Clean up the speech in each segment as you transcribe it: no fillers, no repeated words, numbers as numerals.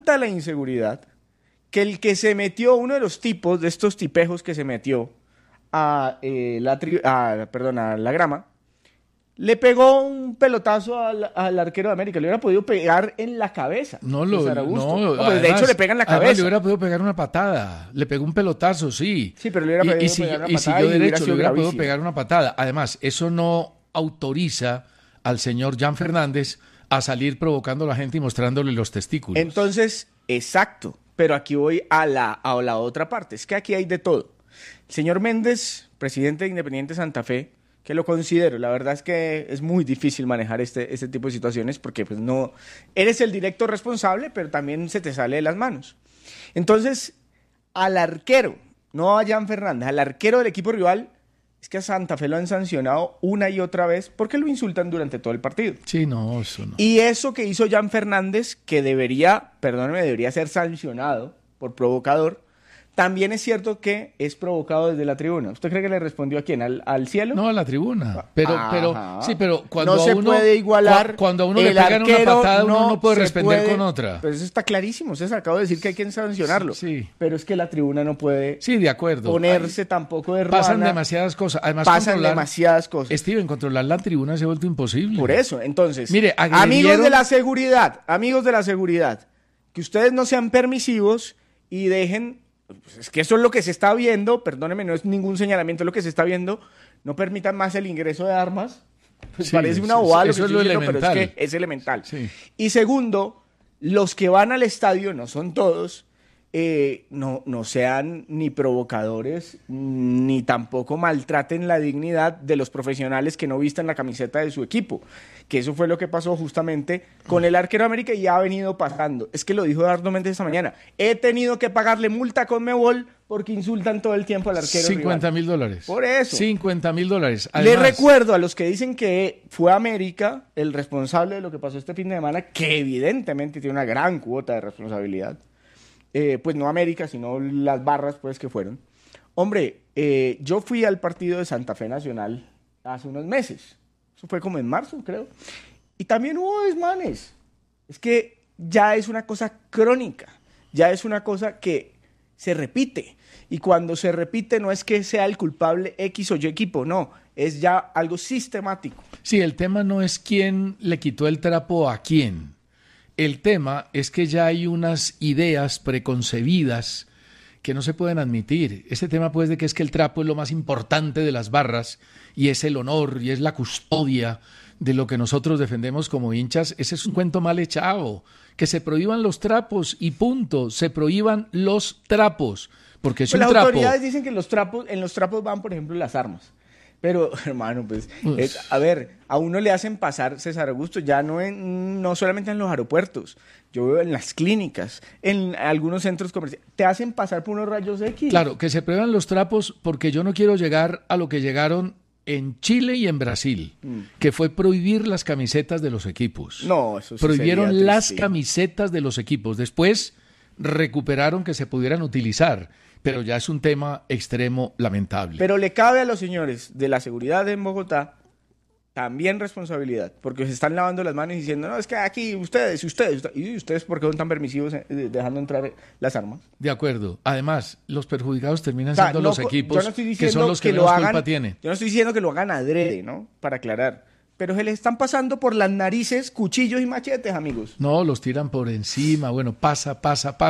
la inseguridad que el que se metió, uno de los tipos de estos tipejos que se metió a la grama, le pegó un pelotazo al arquero de América. Le hubiera podido pegar en la cabeza. Pues además, de hecho, le pega en la cabeza. Le hubiera podido pegar una patada. Le pegó un pelotazo, sí. Sí, pero le hubiera podido pegar una patada. Y siguió derecho, le hubiera podido pegar una patada. Además, eso no autoriza al señor Jan Fernández a salir provocando a la gente y mostrándole los testículos. Entonces, exacto. Pero aquí voy a la otra parte. Es que aquí hay de todo. El señor Méndez, presidente de Independiente Santa Fe, que lo considero, la verdad es que es muy difícil manejar este tipo de situaciones porque pues no eres el directo responsable, pero también se te sale de las manos. Entonces, al arquero, no a Jan Fernández, al arquero del equipo rival, es que a Santa Fe lo han sancionado una y otra vez porque lo insultan durante todo el partido. Sí, no, eso no. Y eso que hizo Jan Fernández, que debería ser sancionado por provocador, también es cierto que es provocado desde la tribuna. ¿Usted cree que le respondió a quién? ¿Al cielo? No, a la tribuna. Pero cuando no se puede igualar. Cuando a uno le pegan una patada, uno no puede responder con otra. Pero eso está clarísimo. Usted acaba de decir que hay que sancionarlo. Sí. Pero es que la tribuna no puede de acuerdo. ponerse tampoco de ruana. Pasan demasiadas cosas. Además, demasiadas cosas. Steven, controlar la tribuna se ha vuelto imposible. Por eso, entonces, mire, amigos de la seguridad, que ustedes no sean permisivos y dejen. Pues es que eso es lo que se está viendo, perdóneme, no es ningún señalamiento, es lo que se está viendo, no permitan más el ingreso de armas, pues sí, parece una bobada lo que estoy diciendo, pero es que es elemental. Sí. Y segundo, los que van al estadio, no son todos, no sean ni provocadores, ni tampoco maltraten la dignidad de los profesionales que no vistan la camiseta de su equipo, que eso fue lo que pasó justamente con el arquero de América y ha venido pasando. Es que lo dijo Eduardo Méndez esta mañana. He tenido que pagarle multa con Conmebol porque insultan todo el tiempo al arquero rival. $50,000. Por eso. $50,000. Le recuerdo a los que dicen que fue América el responsable de lo que pasó este fin de semana, que evidentemente tiene una gran cuota de responsabilidad. Pues no América, sino las barras pues que fueron. Hombre, yo fui al partido de Santa Fe Nacional hace unos meses. Eso fue como en marzo, creo. Y también hubo desmanes. Es que ya es una cosa crónica. Ya es una cosa que se repite. Y cuando se repite no es que sea el culpable X o Y equipo, no. Es ya algo sistemático. Sí, el tema no es quién le quitó el trapo a quién. El tema es que ya hay unas ideas preconcebidas que no se pueden admitir. Este tema pues de que es que el trapo es lo más importante de las barras y es el honor y es la custodia de lo que nosotros defendemos como hinchas, ese es un cuento mal echado. Que se prohíban los trapos y punto, se prohíban los trapos, porque es un trapo. Las autoridades dicen que en los trapos van, por ejemplo, las armas. Pero, hermano, pues, a ver, a uno le hacen pasar, César Augusto, ya no solamente en los aeropuertos, yo veo en las clínicas, en algunos centros comerciales, te hacen pasar por unos rayos X. Claro, que se prohíban los trapos porque yo no quiero llegar a lo que llegaron en Chile y en Brasil, que fue prohibir las camisetas de los equipos. No, eso sí prohibieron las camisetas de los equipos. Después recuperaron que se pudieran utilizar, pero ya es un tema extremo lamentable. Pero le cabe a los señores de la seguridad en Bogotá también responsabilidad, porque se están lavando las manos y diciendo, no, es que aquí ustedes, ¿y ustedes por qué son tan permisivos dejando entrar las armas? De acuerdo. Además, los perjudicados terminan siendo los equipos que son los que lo menos hagan, culpa tienen. Yo no estoy diciendo que lo hagan adrede, ¿no? Para aclarar. Pero se les están pasando por las narices cuchillos y machetes, amigos. No, los tiran por encima, bueno, pasa.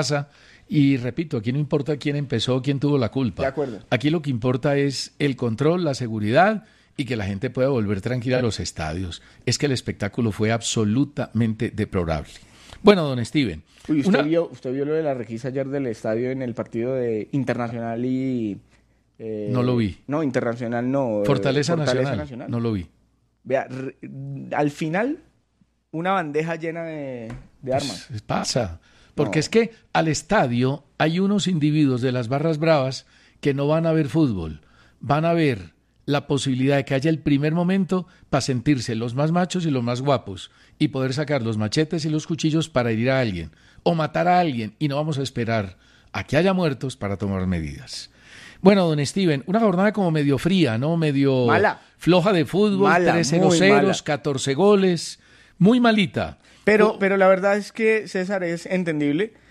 Y repito, aquí no importa quién empezó, quién tuvo la culpa. De acuerdo. Aquí lo que importa es el control, la seguridad y que la gente pueda volver tranquila a los estadios. Es que el espectáculo fue absolutamente deplorable. Bueno, don Steven. Uy, ¿usted vio lo de la requisa ayer del estadio en el partido de Internacional y... no lo vi. No, Internacional no. Fortaleza Nacional. No lo vi. Vea, al final, una bandeja llena de armas. Pues pasa. Porque es que al estadio hay unos individuos de las barras bravas que no van a ver fútbol. Van a ver la posibilidad de que haya el primer momento para sentirse los más machos y los más guapos y poder sacar los machetes y los cuchillos para herir a alguien o matar a alguien, y no vamos a esperar a que haya muertos para tomar medidas. Bueno, don Steven, una jornada como medio fría, ¿no? Medio mala, floja de fútbol, 3-0-0, 14 goles, muy malita. Pero la verdad es que, César, es entendible.